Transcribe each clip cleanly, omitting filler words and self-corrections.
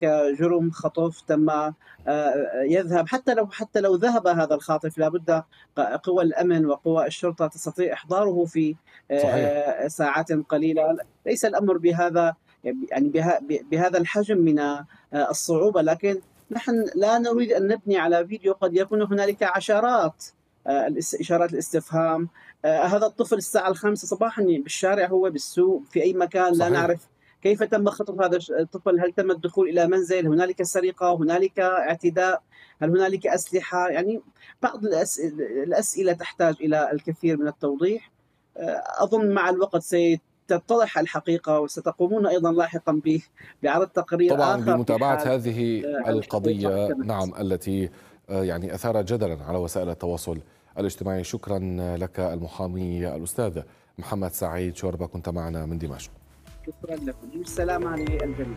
جرم خطف تم يذهب، حتى لو ذهب هذا الخاطف لابد قوى الأمن وقوى الشرطة تستطيع إحضاره في صحيح. ساعات قليلة. ليس الأمر يعني بهذا الحجم من الصعوبة، لكن نحن لا نريد أن نبني على فيديو قد يكون هنالك عشرات إشارات الاستفهام. هذا الطفل الساعة 5 صباحا بالشارع، هو بالسوق في أي مكان، لا صحيح. نعرف كيف تم خطف هذا الطفل. هل تم الدخول إلى منزل؟ هنالك سرقة؟ هنالك اعتداء؟ هل هنالك أسلحة؟ يعني بعض الأسئلة تحتاج إلى الكثير من التوضيح. أظن مع الوقت ستتضح الحقيقة، وستقومون أيضا لاحقا بعرض تقرير طبعا آخر في بمتابعة حال هذه الحقيقة القضية، اكتملت. نعم، التي يعني أثارت جدلا على وسائل التواصل الاجتماعي. شكرا لك المحامي الأستاذ محمد سعيد شوربة، كنت معنا من دمشق. شكرا لكم، والسلامة للجميع.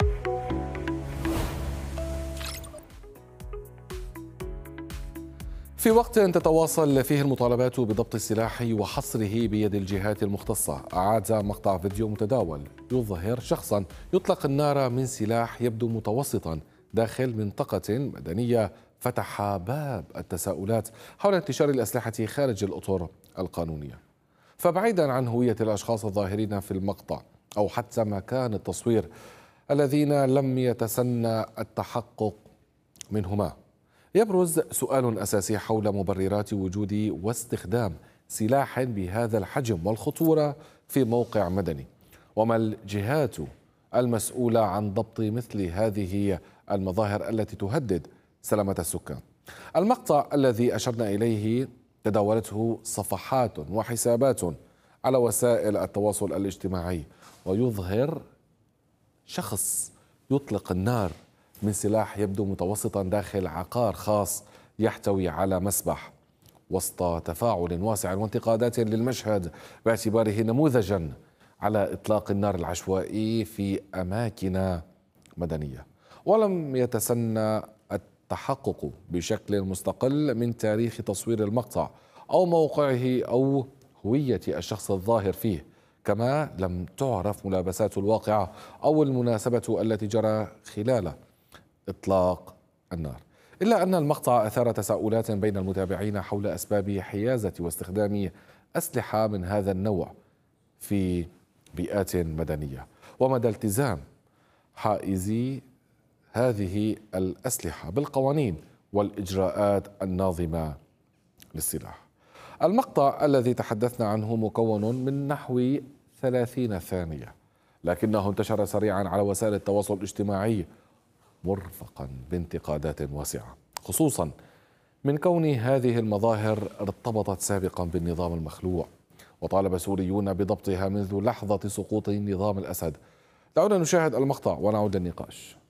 في وقت تتواصل فيه المطالبات بضبط السلاح وحصره بيد الجهات المختصة، أعاد مقطع فيديو متداول يظهر شخصا يطلق النار من سلاح يبدو متوسطا داخل منطقة مدنية، فتح باب التساؤلات حول انتشار الأسلحة خارج الأطر القانونية. فبعيدا عن هوية الأشخاص الظاهرين في المقطع أو حتى مكان التصوير الذين لم يتسنى التحقق منهما، يبرز سؤال أساسي حول مبررات وجود واستخدام سلاح بهذا الحجم والخطورة في موقع مدني، وما الجهات المسؤولة عن ضبط مثل هذه المظاهر التي تهدد سلامة السكان. المقطع الذي أشرنا إليه تداولته صفحات وحسابات على وسائل التواصل الاجتماعي، ويظهر شخص يطلق النار من سلاح يبدو متوسطا داخل عقار خاص يحتوي على مسبح، وسط تفاعل واسع وانتقادات للمشهد باعتباره نموذجا على إطلاق النار العشوائي في أماكن مدنية. ولم يتسنى التحقق بشكل مستقل من تاريخ تصوير المقطع أو موقعه أو هوية الشخص الظاهر فيه، كما لم تعرف ملابسات الواقعة أو المناسبة التي جرى خلال إطلاق النار. إلا أن المقطع أثار تساؤلات بين المتابعين حول أسباب حيازة واستخدام أسلحة من هذا النوع في بيئات مدنية، ومدى التزام حائزي هذه الأسلحة بالقوانين والإجراءات الناظمة للسلاح. المقطع الذي تحدثنا عنه مكون من نحو 30 ثانية، لكنه انتشر سريعا على وسائل التواصل الاجتماعي مرفقا بانتقادات واسعة، خصوصا من كون هذه المظاهر ارتبطت سابقا بالنظام المخلوع، وطالب سوريون بضبطها منذ لحظة سقوط نظام الأسد. دعونا نشاهد المقطع ونعود للنقاش.